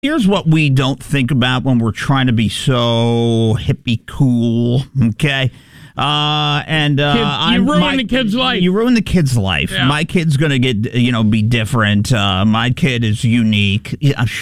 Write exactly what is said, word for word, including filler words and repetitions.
Here's what we don't think about when we're trying to be so hippie cool, okay? Uh, and uh, Kids, you I'm, ruin my, the kid's life. You ruin the kid's life. Yeah. My kid's going to get, you know, be different. Uh, my kid is unique. Yeah,